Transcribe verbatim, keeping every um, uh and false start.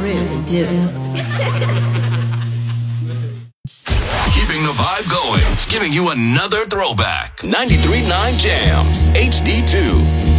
really do. Keeping the vibe going, giving you another throwback. ninety-three point nine Jams, H D two.